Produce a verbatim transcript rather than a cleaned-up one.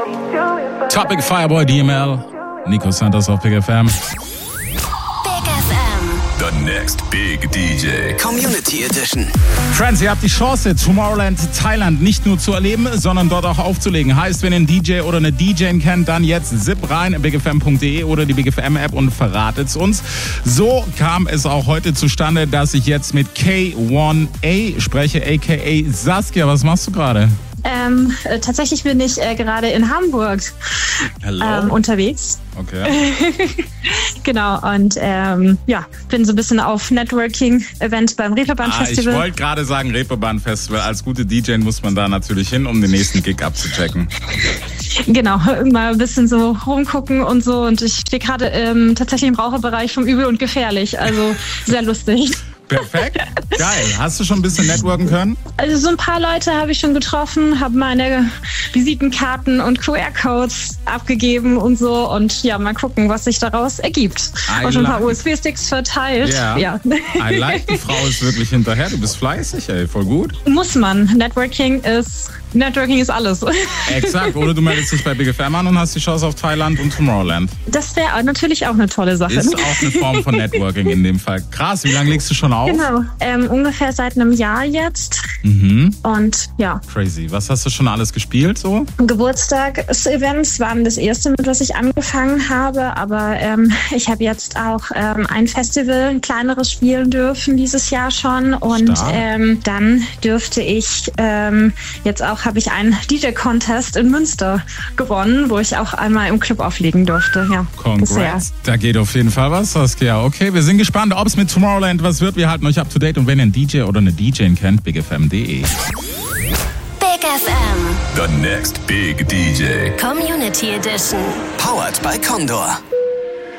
Topic Fireboy D M L. Nico Santos auf Big F M. The next big D J. Community Edition. Friends, ihr habt die Chance, Tomorrowland Thailand nicht nur zu erleben, sondern dort auch aufzulegen. Heißt, wenn ihr einen D J oder eine D J kennt, dann jetzt zip rein, big f m punkt d e oder die Big F M App und verratet's uns. So kam es auch heute zustande, dass ich jetzt mit K eins A spreche, aka Saskia. Was machst du gerade? Ähm, äh, tatsächlich bin ich äh, gerade in Hamburg ähm, unterwegs. Okay. Genau, und ähm, ja, bin so ein bisschen auf Networking-Event beim Reeperbahn ah, Festival. Ich wollte gerade sagen, Reeperbahn Festival. Als gute D J muss man da natürlich hin, um den nächsten Gig abzuchecken. Genau, mal ein bisschen so rumgucken und so. Und ich stehe gerade ähm, tatsächlich im Raucherbereich vom Übel und Gefährlich. Also sehr lustig. Perfekt, geil. Hast du schon ein bisschen networken können? Also so ein paar Leute habe ich schon getroffen, habe meine Visitenkarten und Q R-Codes abgegeben und so. Und ja, mal gucken, was sich daraus ergibt. I Auch schon ein like. paar U S B-Sticks verteilt. Yeah. Ja. I like, die Frau ist wirklich hinterher. Du bist fleißig, ey, voll gut. Muss man. Networking ist, Networking ist alles. Exakt, oder du meldest dich bei Big F M an und hast die Chance auf Thailand und Tomorrowland. Das wäre natürlich auch eine tolle Sache. Ist auch eine Form von Networking in dem Fall. Krass, wie lange legst du schon auf? Genau, ähm, ungefähr seit einem Jahr jetzt. Mhm. Und ja. Crazy. Was hast du schon alles gespielt so? Geburtstagsevents waren das erste, mit was ich angefangen habe. Aber ähm, ich habe jetzt auch ähm, ein Festival, ein kleineres spielen dürfen dieses Jahr schon. Und ähm, dann dürfte ich ähm, jetzt auch, habe ich einen D J-Contest in Münster gewonnen, wo ich auch einmal im Club auflegen durfte. Ja, Congrats. Da geht auf jeden Fall was, Saskia. Okay, wir sind gespannt, ob es mit Tomorrowland was wird. Wir halten euch up to date und wenn ihr einen D J oder eine D J kennt, big f m punkt d e. Big F M. The next big D J. Community Edition. Powered by Condor.